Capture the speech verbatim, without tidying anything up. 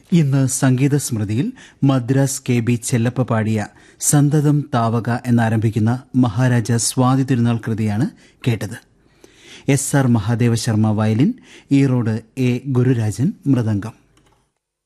ഇന്ന് സംഗീത സ്മൃതിയിൽ Madras K B Chellappa പാടിയ സന്തതം താവക എന്നാരംഭിക്കുന്ന മഹാരാജ സ്വാതി തിരുനാൾ കൃതിയാണ് കേട്ടത്. S R Mahadeva Sharma violin, Erode A ഗുരുരാജൻ mridangam.